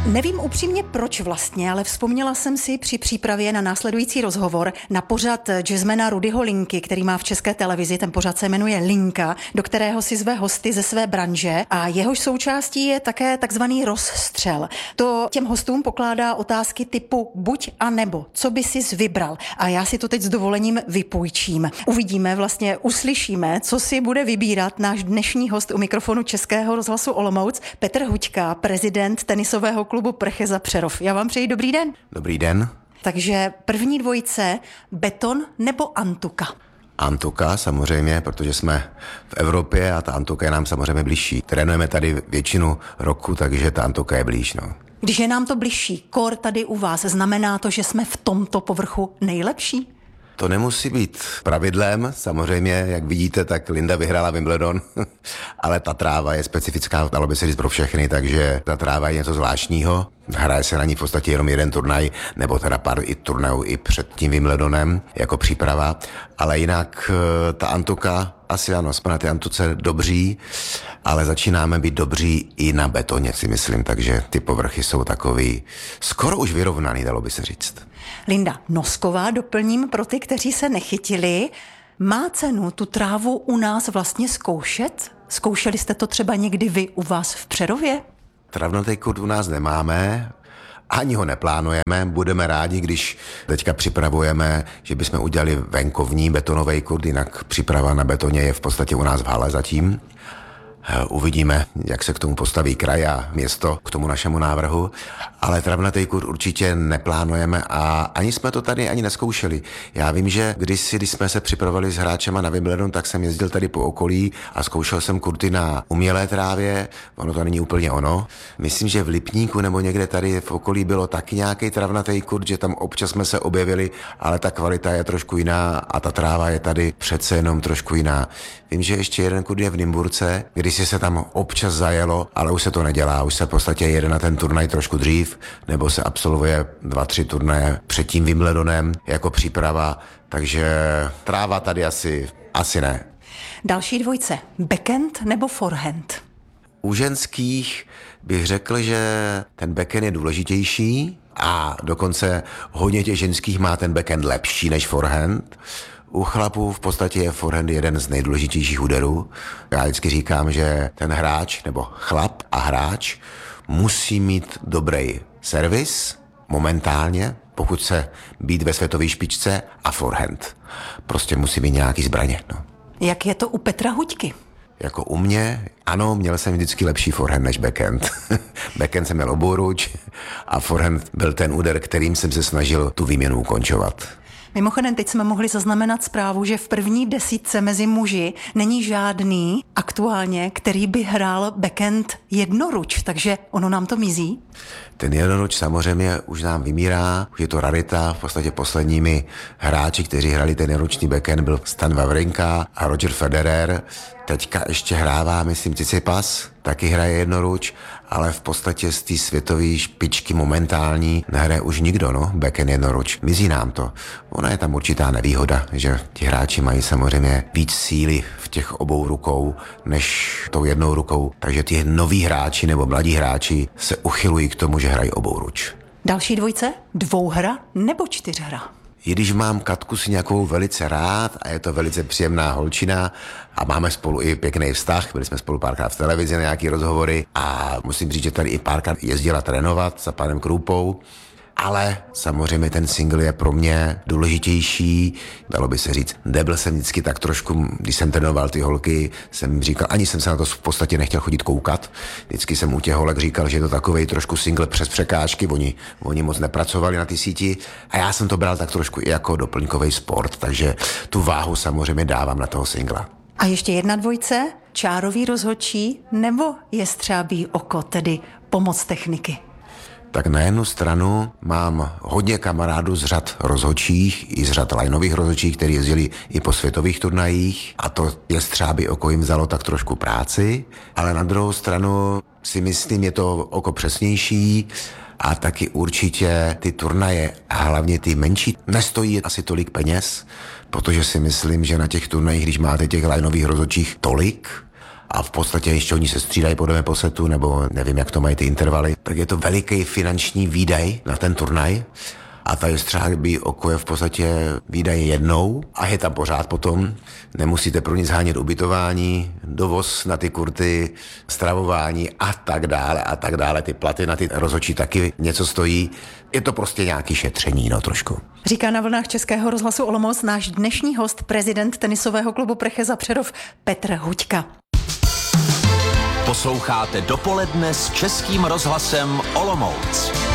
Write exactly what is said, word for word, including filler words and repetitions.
Nevím upřímně proč vlastně, ale vzpomněla jsem si při přípravě na následující rozhovor na pořad jazzmana Rudyho Linky, který má v České televizi, ten pořad se jmenuje Linka, do kterého si zve hosty ze své branže a jehož součástí je také takzvaný rozstřel. To těm hostům pokládá otázky typu buď a nebo, co by sis vybral. A já si to teď s dovolením vypůjčím. Uvidíme, vlastně uslyšíme, co si bude vybírat náš dnešní host u mikrofonu Českého rozhlasu Olomouc, Petr Huďka, prezident tenisového klubu Prcheza Přerov. Já vám přeji dobrý den. Dobrý den. Takže první dvojice, beton nebo antuka? Antuka samozřejmě, protože jsme v Evropě a ta antuka je nám samozřejmě blížší. Trénujeme tady většinu roku, takže ta antuka je blíž. No. Když je nám to blížší, kor tady u vás, znamená to, že jsme v tomto povrchu nejlepší? To nemusí být pravidlem, samozřejmě, jak vidíte, tak Linda vyhrála Wimbledon, ale ta tráva je specifická, dalo by se říct pro všechny, takže ta tráva je něco zvláštního. Hraje se na ní v podstatě jenom jeden turnaj, nebo teda pár i turnajů i před tím Wimbledonem jako příprava, ale jinak ta antuka, asi ano, jsme na té antuce dobří, ale začínáme být dobří i na betoně, si myslím, takže ty povrchy jsou takový skoro už vyrovnaný, dalo by se říct. Linda Nosková, doplním pro ty, kteří se nechytili. Má cenu tu trávu u nás vlastně zkoušet? Zkoušeli jste to třeba někdy vy u vás v Přerově? Travnatý kurt u nás nemáme, ani ho neplánujeme. Budeme rádi, když teďka připravujeme, že bychom udělali venkovní betonový kurt, jinak příprava na betoně je v podstatě u nás v hale zatím. Uvidíme, jak se k tomu postaví kraj a město k tomu našemu návrhu, ale travnatý kurt určitě neplánujeme a ani jsme to tady ani neskoušeli. Já vím, že kdysi, když jsme se připravovali s hráčema na Wimbledon, tak jsem jezdil tady po okolí a zkoušel jsem kurty na umělé trávě, ono to není úplně ono. Myslím, že v Lipníku nebo někde tady v okolí bylo taky nějaký travnatý kurt, že tam občas jsme se objevili, ale ta kvalita je trošku jiná a ta tráva je tady přece jenom trošku jiná. Vím, že ještě jeden kurt je v Nymburce, když se tam občas zajelo, ale už se to nedělá, už se v podstatě jede na ten turnaj trošku dřív, nebo se absolvuje dva, tři turnaje před tím Wimbledonem jako příprava, takže tráva tady asi, asi ne. Další dvojce, backhand nebo forehand? U ženských bych řekl, že ten backhand je důležitější a dokonce hodně těch ženských má ten backhand lepší než forehand. U chlapů v podstatě je forehand jeden z nejdůležitějších úderů. Já vždycky říkám, že ten hráč, nebo chlap a hráč, musí mít dobrý servis momentálně, pokud se být ve světové špičce, a forehand. Prostě musí mít nějaký zbraně. No. Jak je to u Petra Huďky? Jako u mě, ano, měl jsem vždycky lepší forehand než backhand. Backhand jsem měl obouruč a forehand byl ten úder, kterým jsem se snažil tu výměnu ukončovat. Mimochodem, teď jsme mohli zaznamenat zprávu, že v první desítce mezi muži není žádný aktuálně, který by hrál backhand jednoruč, takže ono nám to mizí. Ten jednoruč samozřejmě už nám vymírá, už je to rarita, v podstatě posledními hráči, kteří hrali ten jednoruční backhand, byl Stan Wawrinka a Roger Federer. Teďka ještě hrává, myslím, Tsitsipas, taky hraje jednoruč, ale v podstatě z té světové špičky momentální nehraje už nikdo, no, backhand jednoruč. Mizí nám to. Ona je tam určitá nevýhoda, že ti hráči mají samozřejmě víc síly v těch obou rukou, než tou jednou rukou, takže ti noví hráči nebo mladí hráči se uchylují k tomu, že hrají obouruč. Další dvojce, dvouhra nebo čtyřhra? I když mám Katku si nějakou velice rád a je to velice příjemná holčina a máme spolu i pěkný vztah, byli jsme spolu párkrát v televizi na nějaký rozhovory a musím říct, že tady i párkrát jezdila trénovat za panem Krůpou, ale samozřejmě ten single je pro mě důležitější, dalo by se říct. Nebyl jsem vždycky tak trošku, když jsem trénoval ty holky, jsem jim říkal, ani jsem se na to v podstatě nechtěl chodit koukat. Vždycky jsem u těch holek říkal, že je to takovej trošku single přes překážky, oni, oni moc nepracovali na ty síti a já jsem to bral tak trošku i jako doplňkový sport, takže tu váhu samozřejmě dávám na toho singla. A ještě jedna dvojce, čárový rozhodčí nebo jestřábí oko, tedy pomoc techniky? Tak na jednu stranu mám hodně kamarádů z řad rozhodčích i z řad lineových rozhodčích, kteří jezdili i po světových turnajích a to jestřábí oko jim vzalo tak trošku práci, ale na druhou stranu si myslím, je to oko přesnější a taky určitě ty turnaje a hlavně ty menší nestojí asi tolik peněz, protože si myslím, že na těch turnajích, když máte těch lineových rozhodčích tolik a v podstatě ještě oni se střídají podle mě po setu, nebo nevím, jak to mají ty intervaly, tak je to veliký finanční výdaj na ten turnaj. A ta Jestřábí oko je v podstatě výdaj jednou a je tam pořád potom. Nemusíte pro nic hánět ubytování, dovoz na ty kurty, stravování a tak dále a tak dále. Ty platy na ty rozhodčí taky něco stojí. Je to prostě nějaký šetření, no trošku. Říká na vlnách Českého rozhlasu Olomouc náš dnešní host, prezident tenisového klubu Precheza Přerov Petr Huďka. Posloucháte Dopoledne s Českým rozhlasem Olomouc.